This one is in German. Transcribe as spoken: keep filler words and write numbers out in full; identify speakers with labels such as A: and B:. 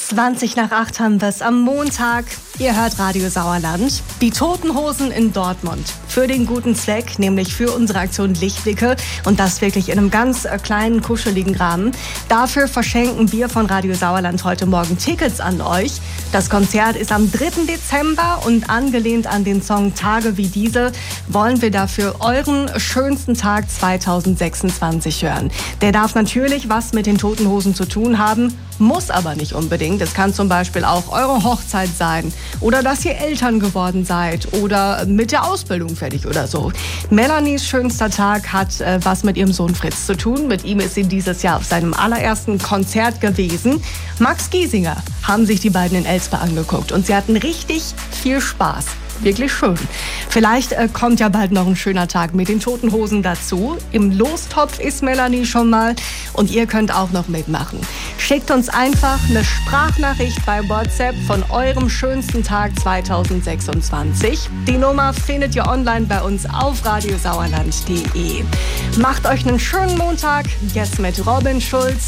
A: zwanzig nach acht haben wir es am Montag. Ihr hört Radio Sauerland. Die Toten Hosen in Dortmund. Für den guten Zweck, nämlich für unsere Aktion Lichtblicke. Und das wirklich in einem ganz kleinen, kuscheligen Rahmen. Dafür verschenken wir von Radio Sauerland heute Morgen Tickets an euch. Das Konzert ist am dritten Dezember und angelehnt an den Song Tage wie diese wollen wir dafür euren schönsten Tag zweitausendsechsundzwanzig hören. Der darf natürlich was mit den Toten Hosen zu tun haben, muss aber nicht unbedingt. Es kann zum Beispiel auch eure Hochzeit sein oder dass ihr Eltern geworden seid oder mit der Ausbildung fertig oder so. Melanies schönster Tag hat äh, was mit ihrem Sohn Fritz zu tun. Mit ihm ist sie dieses Jahr auf seinem allerersten Konzert gewesen. Max Giesinger haben sich die beiden in Elspe angeguckt und sie hatten richtig viel Spaß. Wirklich schön. Vielleicht äh, kommt ja bald noch ein schöner Tag mit den Toten Hosen dazu. Im Lostopf ist Melanie schon mal und ihr könnt auch noch mitmachen. Schickt uns einfach eine Sprachnachricht bei WhatsApp von eurem schönsten Tag zweitausendsechsundzwanzig. Die Nummer findet ihr online bei uns auf radiosauerland punkt de. Macht euch einen schönen Montag. Jetzt mit Robin Schulz.